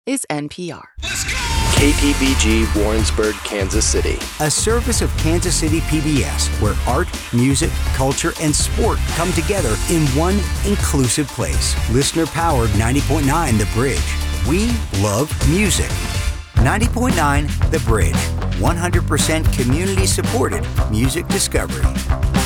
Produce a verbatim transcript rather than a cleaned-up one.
is N P R. K P B G Warrensburg, Kansas City. A service of Kansas City P B S, where art, music, culture, and sport come together in one inclusive place. Listener-powered ninety point nine The Bridge. We love music. ninety point nine The Bridge. one hundred percent community-supported music discovery.